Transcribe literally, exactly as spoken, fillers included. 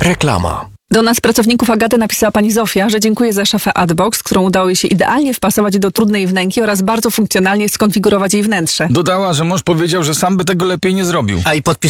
Reklama. Do nas, pracowników Agaty, napisała pani Zofia, że dziękuję za szafę Adbox, którą udało jej się idealnie wpasować do trudnej wnęki oraz bardzo funkcjonalnie skonfigurować jej wnętrze. Dodała, że mąż powiedział, że sam by tego lepiej nie zrobił. A i podpisała